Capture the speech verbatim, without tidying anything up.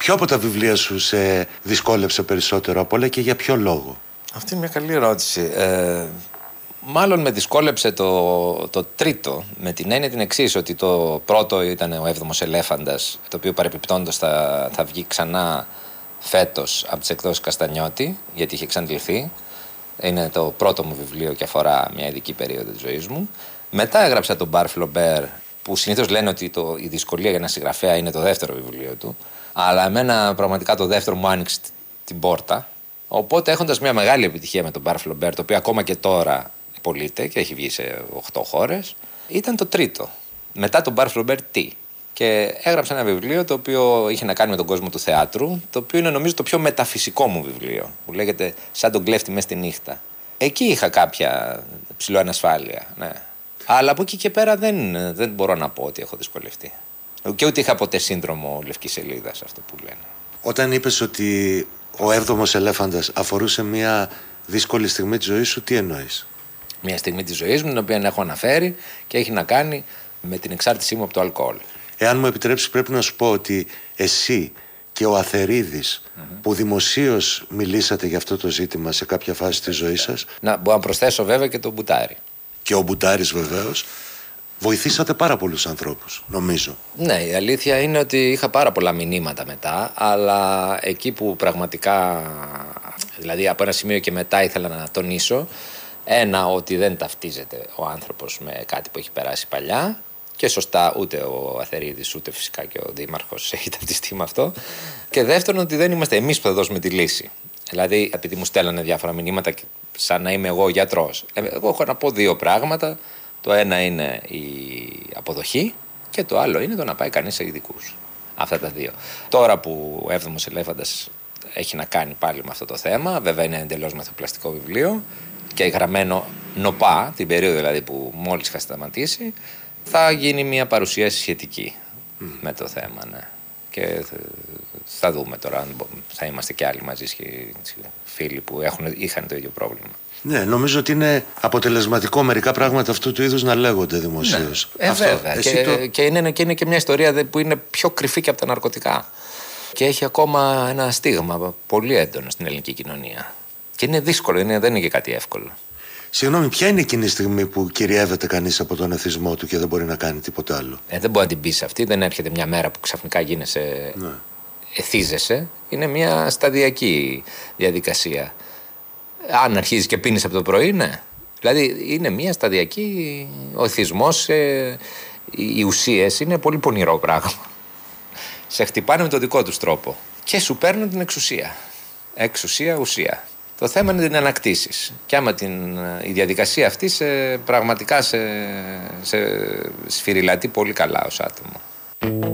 Ποιο από τα βιβλία σου σε δυσκόλεψε περισσότερο από όλα και για ποιο λόγο? Αυτή είναι μια καλή ερώτηση. Ε, μάλλον με δυσκόλεψε το, το τρίτο, με την έννοια την εξής, ότι το πρώτο ήταν ο έβδομος Ελέφαντας, το οποίο παρεπιπτόντως θα, θα βγει ξανά φέτος από τις εκδόσεις Καστανιώτη, γιατί είχε εξαντληθεί. Είναι το πρώτο μου βιβλίο και αφορά μια ειδική περίοδο της ζωής μου. Μετά έγραψα τον Μπαρ Φλομπέρ, που συνήθως λένε ότι το, η δυσκολία για ένα συγγραφέα είναι το δεύτερο βιβλίο του. Αλλά εμένα πραγματικά το δεύτερο μου άνοιξε την πόρτα. Οπότε, έχοντας μια μεγάλη επιτυχία με τον Μπαρ Φλομπέρ, το οποίο ακόμα και τώρα πωλείται και έχει βγει σε οκτώ χώρες, ήταν το τρίτο. Μετά τον Μπαρ Φλομπέρ, τι. Και έγραψα ένα βιβλίο το οποίο είχε να κάνει με τον κόσμο του θεάτρου, το οποίο είναι νομίζω το πιο μεταφυσικό μου βιβλίο, που λέγεται Σαν τον κλέφτη μες στη νύχτα. Εκεί είχα κάποια ψηλοανασφάλεια, ναι. Αλλά από εκεί και πέρα δεν, δεν μπορώ να πω ότι έχω δυσκολευτεί. Και ούτε είχα ποτέ σύνδρομο λευκής σελίδας, αυτό που λένε. Όταν είπες ότι ο έβδομος Ελέφαντας αφορούσε μια δύσκολη στιγμή της ζωής σου, τι εννοείς? Μια στιγμή της ζωής μου, την οποία έχω αναφέρει και έχει να κάνει με την εξάρτησή μου από το αλκοόλ. Εάν μου επιτρέψεις, πρέπει να σου πω ότι εσύ και ο Αθερίδης, mm-hmm. που δημοσίως μιλήσατε για αυτό το ζήτημα σε κάποια φάση της ζωής σας. Να, μπορώ να προσθέσω βέβαια και τον Μπουτάρη. Και ο Μπουτάρης βεβαίως. Βοηθήσατε πάρα πολλούς ανθρώπους, νομίζω. Ναι, η αλήθεια είναι ότι είχα πάρα πολλά μηνύματα μετά, αλλά εκεί που πραγματικά, δηλαδή από ένα σημείο και μετά ήθελα να τονίσω, ένα, ότι δεν ταυτίζεται ο άνθρωπος με κάτι που έχει περάσει παλιά, και σωστά ούτε ο Αθερίδης ούτε φυσικά και ο Δήμαρχος έχει ταυτιστεί με αυτό, και δεύτερον ότι δεν είμαστε εμείς που θα δώσουμε τη λύση. Δηλαδή, επειδή μου στέλνανε διάφορα μηνύματα σαν να είμαι εγώ γιατρός, εγώ έχω να πω δύο πράγματα. Το ένα είναι η αποδοχή και το άλλο είναι το να πάει κανείς σε ειδικούς. Αυτά τα δύο. Τώρα που ο έβδομος Ελέφαντας έχει να κάνει πάλι με αυτό το θέμα, βέβαια είναι εντελώς μεθοπλαστικό βιβλίο και γραμμένο νοπά, την περίοδο δηλαδή που μόλις είχα σταματήσει, θα γίνει μια παρουσίαση σχετική mm. με το θέμα, ναι. Και θα δούμε τώρα αν θα είμαστε κι άλλοι μαζί φίλοι που έχουν, είχαν το ίδιο πρόβλημα. Ναι, νομίζω ότι είναι αποτελεσματικό μερικά πράγματα αυτού του είδους να λέγονται δημοσίως. Ναι. Ε, Αυτό, βέβαια. Και, το... και, είναι, και είναι και μια ιστορία που είναι πιο κρυφή και από τα ναρκωτικά. Και έχει ακόμα ένα στίγμα πολύ έντονο στην ελληνική κοινωνία. Και είναι δύσκολο, είναι, δεν είναι και κάτι εύκολο. Συγγνώμη, ποια είναι εκείνη η στιγμή που κυριεύεται κανείς από τον εθισμό του και δεν μπορεί να κάνει τίποτα άλλο? Ε, δεν μπορεί να την πεις αυτή. Δεν έρχεται μια μέρα που ξαφνικά γίνεσαι, ναι. εθίζεσαι. Είναι μια σταδιακή διαδικασία. Αν αρχίζεις και πίνεις από το πρωί, ναι. Δηλαδή είναι μια σταδιακή. Ο εθισμός, ε, οι ουσίες είναι πολύ πονηρό πράγμα. Σε χτυπάνε με τον δικό τους τρόπο και σου παίρνουν την εξουσία. Εξουσία, ουσία. Το θέμα είναι την ανακτήσεις. Και άμα την, η διαδικασία αυτή σε, πραγματικά σε, σε σφυριλατεί πολύ καλά ως άτομο.